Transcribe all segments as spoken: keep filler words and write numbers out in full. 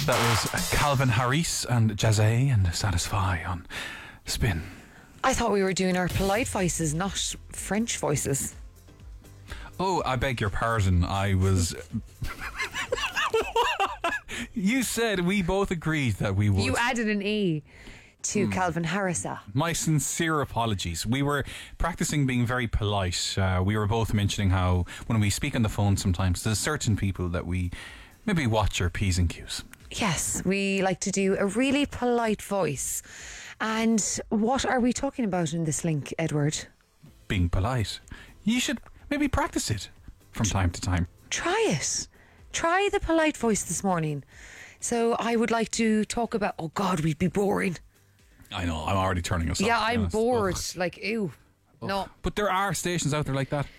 That was Calvin Harris and Jazzy and Satisfy on Spin. I thought we were doing our polite voices, not French voices. Oh, I beg your pardon. I was... You said we both agreed that we would. You added an E to Hmm. Calvin Harris. My sincere apologies. We were practicing being very polite. Uh, we were both mentioning how when we speak on the phone sometimes there's certain people that we maybe watch our P's and Q's. Yes, we like to do a really polite voice. And what are we talking about in this link, Edward? Being polite. You should maybe practice it from time to time. Try it. Try the polite voice this morning. So I would like to talk about, oh God, we'd be boring. I know, I'm already turning us off. Yeah, to be I'm honest. bored. Ugh. Like, ew. Ugh. No. But there are stations out there like that.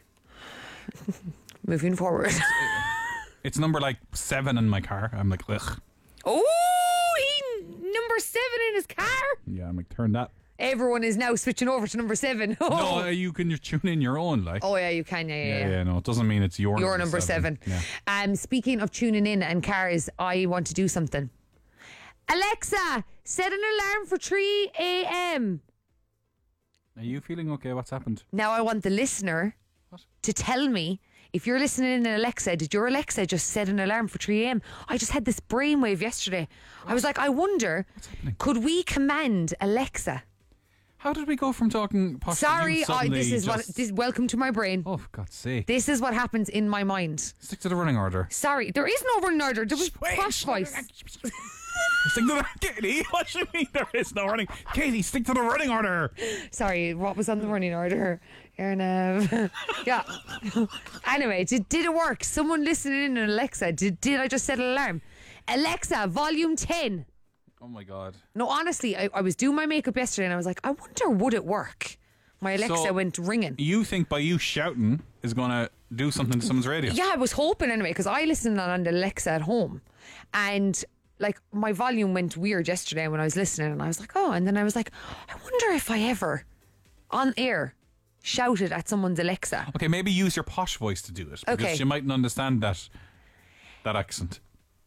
Moving forward. It's number like seven in my car. I'm like, ugh. Oh, he number seven in his car. Yeah, I'm like, turn that. Everyone is now switching over to number seven. No, uh, you can just tune in your own, like. Oh yeah, you can. Yeah, yeah. Yeah, yeah. yeah, no, it doesn't mean it's your, Your number seven. Yeah. Um, speaking of tuning in and cars, I want to do something. Alexa, set an alarm for three a.m. Are you feeling okay? What's happened? Now I want the listener What? to tell me, if you're listening in Alexa, did your Alexa just set an alarm for three a.m? I just had this brainwave yesterday. I was like, I wonder, could we command Alexa? How did we go from talking posh to Sorry, you I, suddenly this is what. just- This, welcome to my brain. Oh, for God's sake. This is what happens in my mind. Stick to the running order. Sorry, there is no running order. There was Wait. posh voice. Stick to the... Katie, what do you mean there is no running? Katie, stick to the running order. Sorry, what was on the running order? Ernav. Yeah. Anyway, did, did it work? Someone listening in on Alexa, did, did I just set an alarm? Alexa, volume ten. Oh, my God. No, honestly, I, I was doing my makeup yesterday and I was like, I wonder, would it work? My Alexa So, went ringing. You think by you shouting is going to do something to someone's radio? Yeah, I was hoping anyway, because I listened on the Alexa at home. And like my volume went weird yesterday when I was listening and I was like, oh, and then I was like, I wonder if I ever, on air, shouted at someone's Alexa. Okay, maybe use your posh voice to do it. Because Okay. she mightn't understand that that accent.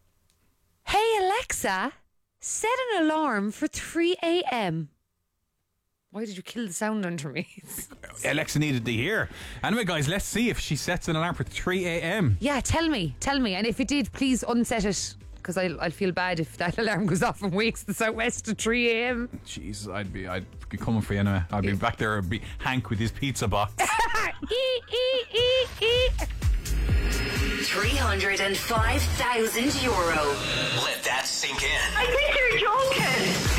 Hey Alexa, set an alarm for three a.m. Why did you kill the sound under me? Alexa needed to hear. Anyway, guys, let's see if she sets an alarm for three a.m. Yeah, tell me, tell me. And if it did, please unset it. Because I'll, I'll feel bad if that alarm goes off and wakes the Southwest at three a.m. Jeez, I'd be, I'd be coming for you anyway. I'd be back there, I'd be Hank with his pizza box. E, e, e, e. three hundred five thousand euro. Let that